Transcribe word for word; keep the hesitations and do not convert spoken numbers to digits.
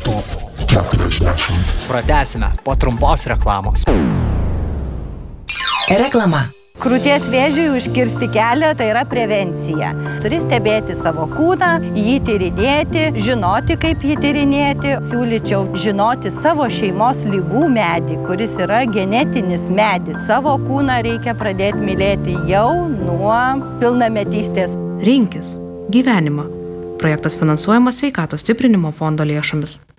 Top keturiasdešimt. Pratęsime po trumpos reklamos. Reklama. Krūties vėžiui užkirsti kelią tai yra prevencija. Turi stebėti savo kūną, jį tyrinėti, žinoti, kaip jį tyrinėti. Siūlyčiau žinoti savo šeimos lygų medį, kuris yra genetinis medis. Savo kūną reikia pradėti mylėti jau nuo pilnametystės. Rinkis gyvenimą. Projektas finansuojamas Sveikatos stiprinimo fondo lėšomis.